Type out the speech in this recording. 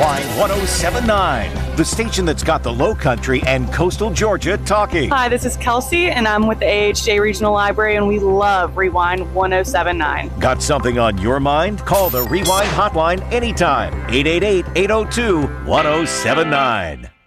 Rewind 1079, the station that's got the Low Country and Coastal Georgia talking. Hi, this is Kelsey, and I'm with the AHJ Regional Library, and we love Rewind 1079. Got something on your mind? Call the Rewind hotline anytime. 888-802-1079.